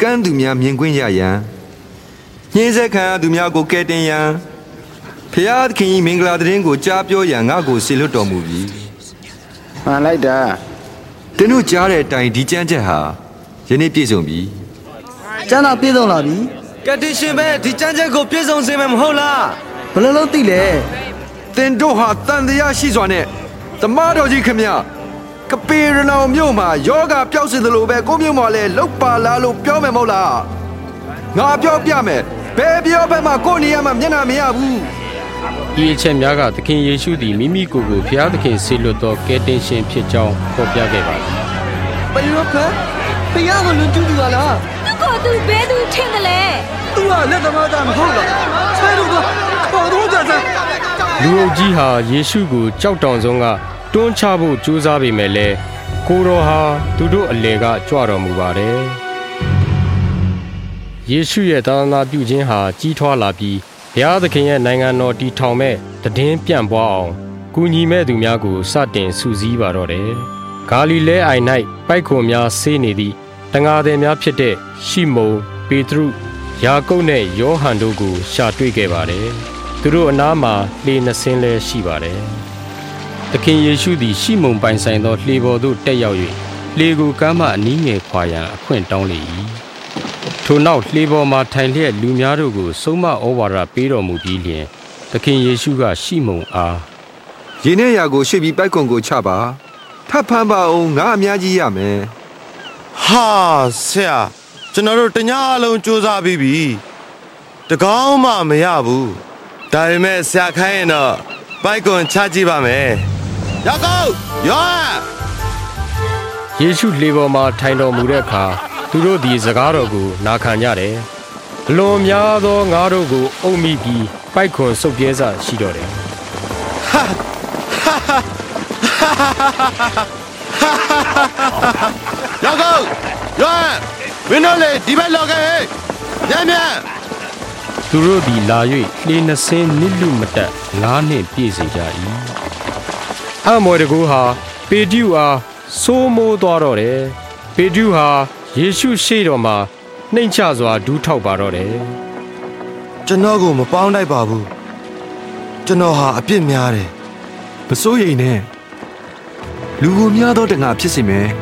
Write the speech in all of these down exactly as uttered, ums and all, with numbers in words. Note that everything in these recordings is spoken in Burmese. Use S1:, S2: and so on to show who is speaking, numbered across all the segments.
S1: ကန်းသူများမြင်ကွင်းရရန်ညှင်းဆက်ခံသူများကိုကယ်တင်ရန်ဖျားသခင်မင်္ဂလာသတင်းကိုကြားပြောရန်ငါ့ကိုစေလွှတ်တော်မူပြီ
S2: မှန်လိုက်တာ
S1: သင်တို့ကြားတဲ့အတိုင်းဒီကြမ်းချက်ဟာယနေ့ပြည့်စုံပြီ
S3: ကျမ်းသာပြည့်စုံလာပြီ
S4: ကတိရှင်ပဲဒီကြမ်းချက်ကိုပြည့်စုံစေမယ်မဟုတ်လား
S3: ဘယ်လိုလုပ်သိလဲ
S1: သင်တို့ဟာတန်တရားရှိစွာနဲ့သမားတော်ကြီးခမရကပေရနောင်မြို့မှာယောဂပျောက်စေသလိုပဲကိုမြို့မှာလည်းလောက်ပါလားလို့ပြောမယ်မဟုတ်လားငါပြောပြမယ်ဘယ်ပြောဘက်မှာကိုနေရာမှာမျက်နှာမရဘူး
S5: ဒီအချက်များကသခင်ယေရှုသည်မိမိကိုယ်ကိုဖျားသခင်ဆေလွတ်သောကယ်တင်ရှင်ဖြစ်ကြောင်းဖော်ပြခဲ့ပါသည်
S3: ဘယ်လိုဖက်ဖျားကိုလွန်ကျူးသူလား
S6: သူ့ကိုသူဘဲသူထင်တယ်လေ
S3: သူကလက်သမားသားမဟုတ်လားဆဲလို့တော့ခေါ်တော့ကြစ
S5: လူအုပ်ကြီးဟာယေရှုကိုကြောက်တောင်ဆုံးကတွန်းချဖို့ကြိုးစားပေမဲ့လည်းကိုတော်ဟာသူတို့အလေကကြွတော်မူပါတယ်ယေရှုရဲ့သာသနာပြုခြင်းဟာကြီးထွားလာပြီးဘုရားသခင်ရဲ့နိုင်ငံတော်တည်ထောင်မဲ့တည်င်းပြန့်ပွားအောင်ကူညီမဲ့သူများကိုစတင်စုစည်းပါတော့တယ်ဂါလိလဲအိုင်၌ပိုက်ခွန်များဆေးနေသည့်တန်ဃာသည်များဖြစ်တဲ့ရှိမုန်ပေတရုယာကုပ်နဲ့ယောဟန်တို့ကိုရှာတွေ့ခဲ့ပါတယ်သူတို့အနားမှာလှေနှစ်စင်းလည်းရှိပါတယ်သခင်ယေရှုသည်ရှိမုန်ပိုင်ဆိုင်သောလှေပေါ်သို့တက်ရောက်၍လှေကိုကမ်းမှအနီးငယ်ခွာရန်အခွင့်တောင်းလေ၏ထိုနောက်လှေပေါ်မှထိုင်လျက်လူများတို့ကိုဆုံးမဩဝါဒပေးတော်မူပြီးလျှင်သခင်ယေရှုကရှိမုန်အား
S1: ရေနဲ့ရာကိုရွှေ့ပြီးပိုက်ကွန်ကိုချပါထပ်ဖမ်းပါအောင်ငါအများကြီးရမယ်
S4: ဟာဆရာကျွန်တော်တို့တညအလုံးစူးစမ်းပြီးပြီတကောင်းမှမရဘူးဒါပေမဲ့ဆရာခိုင်းရင်တော့ပိုက်ကွန်ချကြည့်ပါမယ်ရောက်ကောယော
S5: ယေရှုလှေပေါ်မှာထိုင်တော်မူတဲ့အခါသူတို့ဒီစကားတော်ကိုနာခံကြတယ်အလွန်များသောငါတို့ကိုအုပ်မိပြီးပိုက်ခွန်ဆုပ်ပြဲစရှိတော့တယ်
S4: ဟာရောက်ကောယောမင်းတို့လေဒီဘက်လောက်ကဟဲ့ညံ့ညံ့
S5: သူတို့ဒီလာ၍လှေနှစ်စင်းနစ်လူမတက်ငါးနှစ်ပြည့်စေကြ၏အမော်တကူဟာပေတရုအားစိုးမိုးသွားတော့တယ်ပေတရုဟာယေရှုရှေ့တော်မှာနှိမ်ချစွာဒူးထောက်ပါတော့တယ်
S4: ကျွန်တော်ကိုမပေါင်းလိုက်ပါဘူးကျွန်တော်ဟာအပြစ်များတယ်
S1: မစိုးရိမ်နဲ့လူကိုများသောတငါဖြစ်စေမယ်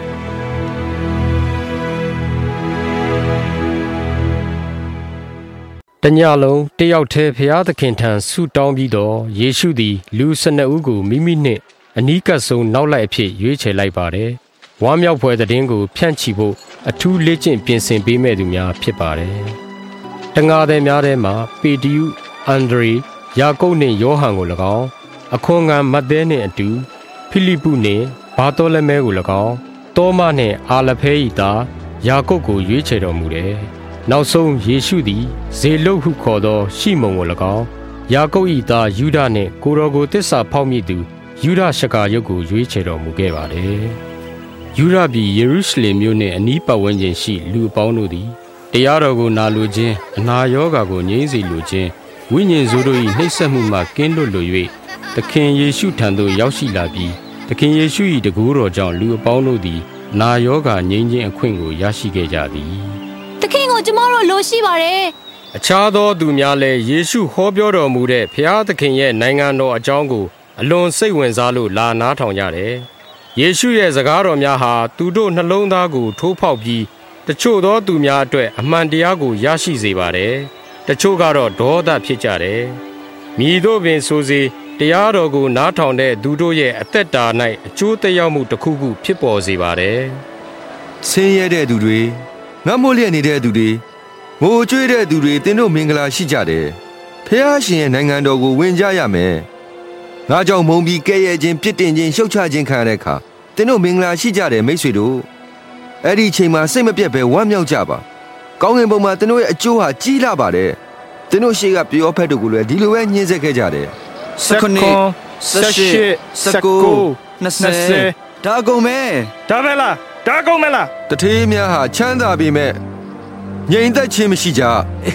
S5: တညလုံးတယောက်တည်းဖျားသခင်ထံဆုတောင်းပြီးတော့ယေရှုသည်လူ၁၂ဦးကိုမိမိနှင့်အနီးကပ်ဆုံးနောက်လိုက်အဖြစ်ရွေးချယ်လိုက်ပါတယ်ဝမ်းမြောက်ဖွယ်သတင်းကိုဖြန့်ချီဖို့အထူးလေ့ကျင့်ပြင်ဆင်ပေးမဲ့သူများဖြစ်ပါတယ်တန်ဃာသည်များထဲမှာပေတရုအန်ဒရေယာကုပ်နှင့်ယောဟန်ကို၎င်းအခွန်ခံမဿဲနှင့်အတူဖိလိပ္ပုနှင့်ဘာသောလမဲကို၎င်းသောမနှင့်အာလဖဲ၏သားယာကုပ်ကိုရွေးချယ်တော်မူတယ်နောက်ဆုံးယေရှုသည်ဇေလုတ်ဟုခေါ်သောရှိမုန်ကို၎င်းယာကုပ်၏သားယူဒနှင့်ကိုတော်ကိုတစ္ဆာဖောက်မိသူယူဒရှကာယုတ်ကိုရွေးချယ်တော်မူခဲ့ပါတယ်ယူဒပြည်ယေရုရှလင်မြို့နှင့်အနီးပတ်ဝန်းကျင်ရှိလူအပေါင်းတို့သည်တရားတော်ကိုနာလိုခြင်းအနာရောဂါကိုငြိမ်းစေလိုခြင်းဝိညာဉ်ဆိုးတို့၏နှိပ်စက်မှုမှကင်းလွတ်လို၍သခင်ယေရှုထံသို့ရောက်ရှိလာပြီးသခင်ယေရှု၏တကူတော်ကြောင့်လူအပေါင်းတို့သည်နာရောဂါငြိမ်းခြင်းအခွင့်ကိုရရှိခဲ့ကြသည်
S6: သခင်ကိုကျမတို့လိုရှိပါတယ်
S5: အခြားသောသူများလည်းယေရှုဟောပြောတော်မူတဲ့ဖျားသခင်ရဲ့နိုင်ငံတော်အကြောင်းကိုအလွန်စိတ်ဝင်စားလို့လာနားထောင်ကြတယ်ယေရှုရဲ့စကားတော်များဟာသူတို့နှလုံးသားကိုထိုးဖောက်ပြီးတချို့သောသူများအတွက်အမှန်တရားကိုရရှိစေပါတယ်တချို့ကတော့ဒေါသဖြစ်ကြတယ်မြည်တို့ပင်ဆိုစေတရားတော်ကိုနားထောင်တဲ့သူတို့ရဲ့အသက်တာ၌အကျိုးသက်ရောက်မှုတစ်ခုခုဖြစ်ပေါ်စေပါတယ်
S1: ဆင်းရဲတဲ့သူတွေငတ်မို့လျက်နေတဲ့သူတွေငိုကြွေးတဲ့သူတွေသင်တို့မင်္ဂလာရှိကြတယ်ဖျားရှင်ရဲ့နိုင်ငံတော်ကိုဝင်ကြရမယ်ငါကြောင့်မုံပြီးကဲ့ရဲ့ခြင်းပြစ်တင်ခြင်းရှုတ်ချခြင်းခံရတဲ့အခါသင်တို့မင်္ဂလာရှိကြတယ်မိတ်ဆွေတို့အဲ့ဒီအချိန်မှာစိတ်မပြတ်ပဲဝမ်းမြောက်ကြပါကောင်းကင်ဘုံမှာသင်တို့ရဲ့အကျိုးဟာကြီးလာပါတယ်သင်တို့ရှေ့ကပျော်ဖက်တို့ကိုလည်းဒီလိုပဲညှင်းဆဲခဲ့ကြတယ်
S4: စက္ကွန်စရှစ်စကူနှစ်ဆယ်
S1: ဒါကုန်မဲ
S4: ဒါပဲလားဒါကုန်မဲလား
S1: တထေးများဟာချမ်းသာပေမဲ့ငြိမ်သက်ခြင်းမရှိကြ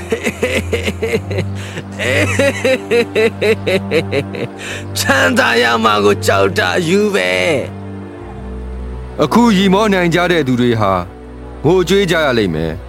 S4: ချမ်းသာရမှာကိုကြောက်တာယူပဲ
S1: အခုရီမောနိုင်ကြတဲ့သူတွေဟာငိုကြွေးကြရလိမ့်မယ်